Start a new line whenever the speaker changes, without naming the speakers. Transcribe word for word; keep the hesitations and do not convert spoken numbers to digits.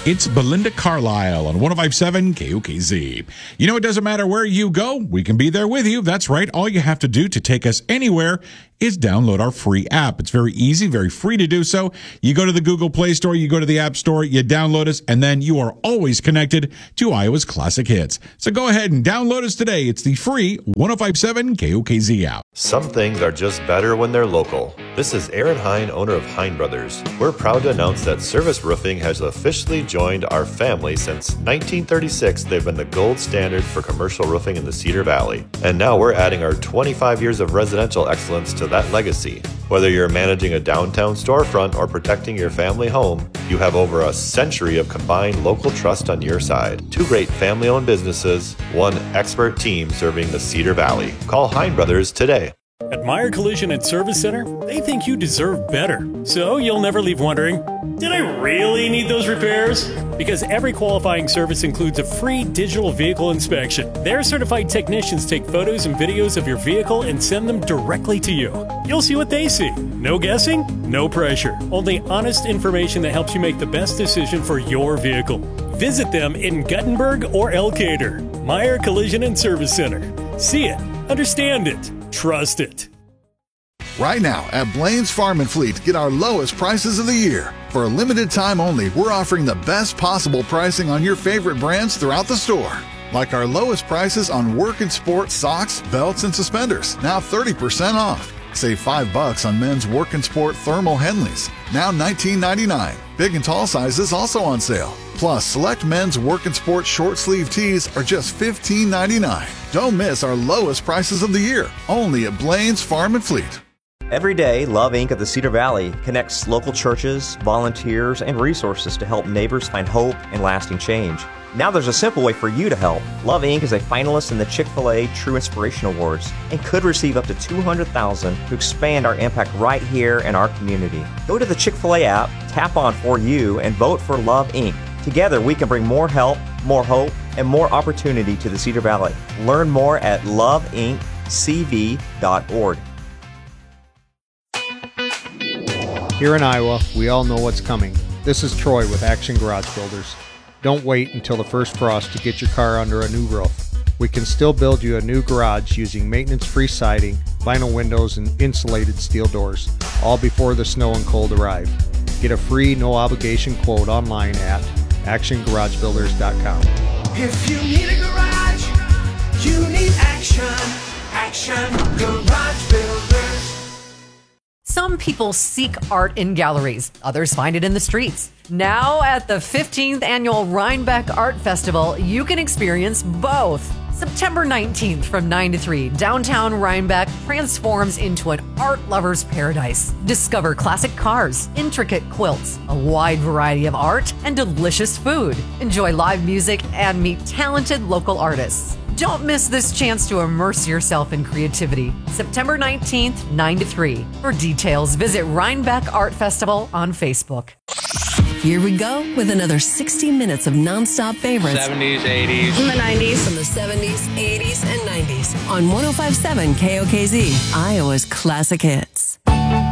It's Belinda Carlisle on one oh five point seven K O K Z. You know, it doesn't matter where you go. We can be there with you. That's right. All you have to do to take us anywhere is download our free app. It's very easy, very free to do so. You go to the Google Play Store, you go to the App Store, you download us, and then you are always connected to Iowa's classic hits. So go ahead and download us today. It's the free one oh five point seven K O K Z app.
Some things are just better when they're local. This is Aaron Hine, owner of Hine Brothers. We're proud to announce that Service Roofing has officially joined our family. Since nineteen thirty-six, they've been the gold standard for commercial roofing in the Cedar Valley. And now we're adding our twenty-five years of residential excellence to that legacy. Whether you're managing a downtown storefront or protecting your family home, you have over a century of combined local trust on your side. Two great family-owned businesses, one expert team serving the Cedar Valley. Call Hine Brothers today.
At Meyer Collision and Service Center, they think you deserve better. So you'll never leave wondering, did I really need those repairs? Because every qualifying service includes a free digital vehicle inspection. Their certified technicians take photos and videos of your vehicle and send them directly to you. You'll see what they see. No guessing, no pressure. Only honest information that helps you make the best decision for your vehicle. Visit them in Guttenberg or Elkader. Meyer Collision and Service Center. See it, understand it, trust it.
Right now at Blaine's Farm and Fleet, get our lowest prices of the year. For a limited time only, we're offering the best possible pricing on your favorite brands throughout the store. Like our lowest prices on work and sport socks, belts, and suspenders, now thirty percent off. Save five bucks on men's work and sport thermal Henleys, now nineteen ninety-nine. Big and tall sizes also on sale. Plus, select men's work and sport short sleeve tees are just fifteen ninety-nine. Don't miss our lowest prices of the year, only at Blaine's Farm and Fleet.
Every day, Love Incorporated at the Cedar Valley connects local churches, volunteers, and resources to help neighbors find hope and lasting change. Now there's a simple way for you to help. Love Incorporated is a finalist in the Chick-fil-A True Inspiration Awards and could receive up to two hundred thousand dollars to expand our impact right here in our community. Go to the Chick-fil-A app, tap on For You, and vote for Love Incorporated. Together, we can bring more help, more hope, and more opportunity to the Cedar Valley. Learn more at love inc c v dot org.
Here in Iowa, we all know what's coming. This is Troy with Action Garage Builders. Don't wait until the first frost to get your car under a new roof. We can still build you a new garage using maintenance-free siding, vinyl windows, and insulated steel doors, all before the snow and cold arrive. Get a free, no-obligation quote online at action garage builders dot com.
If you need a garage, you need Action. Action Garage Builders.
Some people seek art in galleries, others find it in the streets. Now at the fifteenth Annual Rhinebeck Art Festival, you can experience both. September nineteenth from nine to three, downtown Rhinebeck transforms into an art lover's paradise. Discover classic cars, intricate quilts, a wide variety of art, and delicious food. Enjoy live music and meet talented local artists. Don't miss this chance to immerse yourself in creativity. September nineteenth, nine to three. For details, visit Rhinebeck Art Festival on Facebook.
Here we go with another sixty minutes of nonstop favorites.
seventies, eighties.
From the nineties. From the seventies, eighties, and nineties. On one oh five point seven K O K Z, Iowa's classic hits.